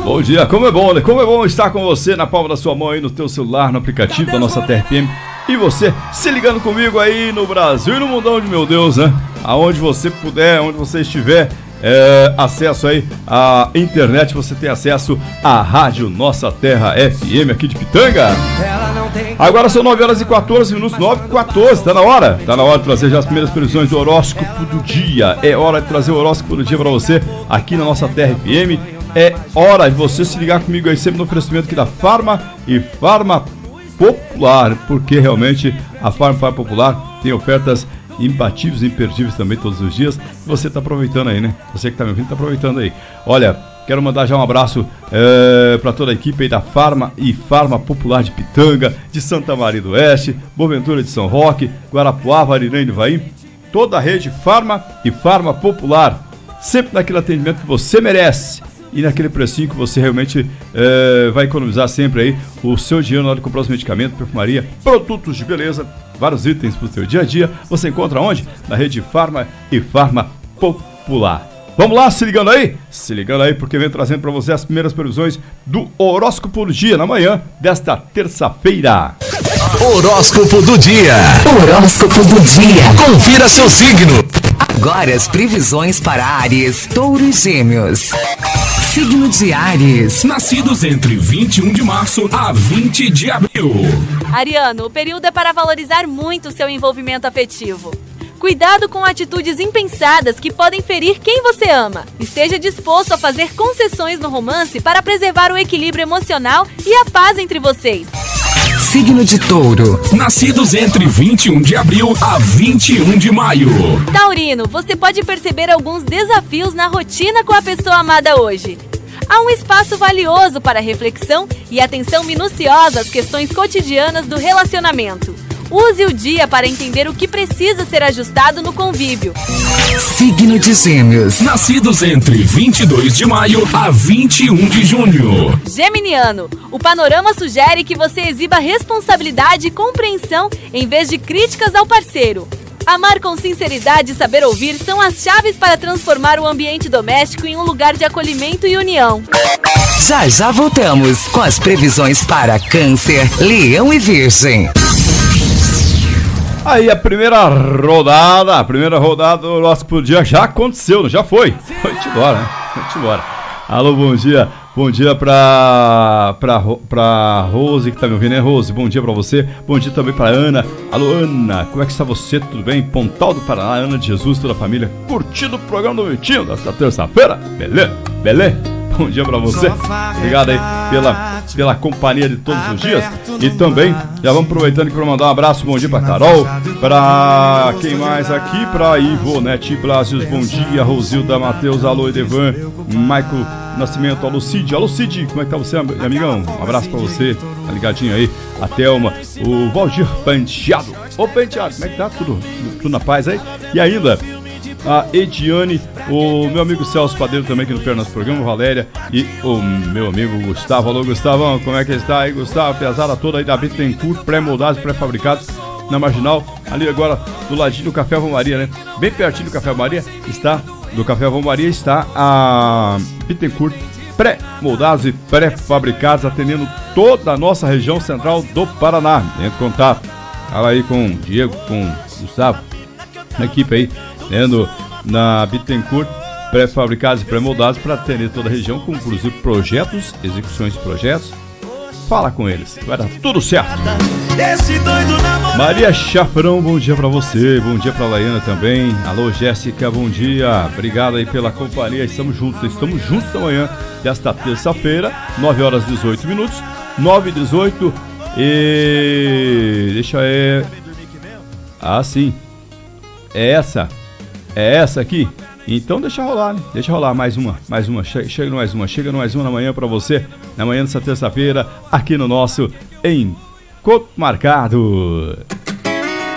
Bom dia, como é bom, né? Como é bom estar com você na palma da sua mão aí, no teu celular, no aplicativo da nossa Terra FM. E você se ligando comigo aí no Brasil e no mundão de meu Deus, né? Aonde você puder, onde você estiver, acesso aí à internet, você tem acesso à Rádio Nossa Terra FM aqui de Pitanga. Agora são 9 horas e 14 minutos, 9 e 14, tá na hora de trazer já as primeiras previsões do horóscopo do dia. É hora de trazer o horóscopo do dia pra você aqui na Nossa Terra FM. É hora de você se ligar comigo aí sempre no oferecimento aqui da Farma e Farma Popular, porque realmente a Farma Popular tem ofertas imbatíveis e imperdíveis também todos os dias. Você tá aproveitando aí, né? Você que tá me ouvindo tá aproveitando aí. Olha, quero mandar já um abraço para toda a equipe aí da Farma e Farma Popular de Pitanga, de Santa Maria do Oeste, Boaventura de São Roque, Guarapuava, Arirã do Ivaí, toda a rede Farma e Farma Popular, sempre naquele atendimento que você merece e naquele precinho que você realmente vai economizar sempre aí o seu dinheiro na hora de comprar os medicamentos, perfumaria, produtos de beleza, vários itens para o seu dia a dia. Você encontra onde? Na rede Farma e Farma Popular. Vamos lá, se ligando aí? Se ligando aí, porque vem trazendo para você as primeiras previsões do horóscopo do dia na manhã desta terça-feira. Horóscopo do dia. Horóscopo do dia. Confira seu signo. Agora as previsões para Áries, Touro e Gêmeos. Signo de Áries. Nascidos entre 21 de março a 20 de abril. Ariano, o período é para valorizar muito o seu envolvimento afetivo. Cuidado com atitudes impensadas que podem ferir quem você ama. Esteja disposto a fazer concessões no romance para preservar o equilíbrio emocional e a paz entre vocês. Signo de Touro. Nascidos entre 21 de abril a 21 de maio. Taurino, você pode perceber alguns desafios na rotina com a pessoa amada hoje. Há um espaço valioso para reflexão e atenção minuciosa às questões cotidianas do relacionamento. Use o dia para entender o que precisa ser ajustado no convívio. Signo de Gêmeos. Nascidos entre 22 de maio a 21 de junho. Geminiano, o panorama sugere que você exiba responsabilidade e compreensão em vez de críticas ao parceiro. Amar com sinceridade e saber ouvir são as chaves para transformar o ambiente doméstico em um lugar de acolhimento e união. Já voltamos com as previsões para Câncer, Leão e Virgem. Aí a primeira rodada do horóscopo do dia já aconteceu, não? Já foi. Foi-te embora, né? Foi-te embora. Alô, bom dia. Bom dia pra Rose que tá me ouvindo, né, Rose? Bom dia pra você. Bom dia também pra Ana. Alô, Ana, como é que está você? Tudo bem? Pontal do Paraná, Ana de Jesus, toda a família. Curtindo o programa do Vitinho desta terça-feira? Beleza? Bom dia pra você. Obrigado aí pela companhia de todos os dias. E também, já vamos aproveitando aqui para mandar um abraço. Bom dia pra Carol. Pra quem mais aqui? Pra Ivonete Blasius. Bom dia, Rosilda, Matheus, alô, Edevan, Michael Nascimento, alô, Cid. Alô, Cid, como é que tá você, amigão? Um abraço pra você, tá ligadinho aí. A Thelma, o Valdir Penteado. Ô, Penteado, como é que tá? Tudo na paz aí? E ainda a Ediane, o meu amigo Celso Padeiro também aqui no nosso programa, Valéria, e o meu amigo Gustavo. Alô, Gustavão, como é que está aí, Gustavo? Pesada toda aí da Bittencourt, pré-moldados, pré-fabricados, na Marginal, ali agora do ladinho do Café Avô Maria, né? Bem pertinho do Café Avô Maria está a Bittencourt, pré-moldados e pré-fabricados, atendendo toda a nossa região central do Paraná. Entre em contato, fala aí com o Diego, com o Gustavo, na equipe aí, na Bittencourt, pré-fabricados e pré-moldados para atender toda a região, com inclusive projetos, execuções de projetos. Fala com eles, vai dar tudo certo. Maria Chafrão, bom dia pra você. Bom dia pra Laiana também. Alô, Jéssica, bom dia. Obrigado aí pela companhia. Estamos juntos amanhã desta terça-feira, 9 horas e 18 minutos. 9 e 18. E deixa eu... Ah, sim. É essa aqui? Então deixa rolar, né? Deixa rolar mais uma. Chega no mais uma na manhã pra você. Na manhã dessa terça-feira, aqui no nosso Encontro Marcado.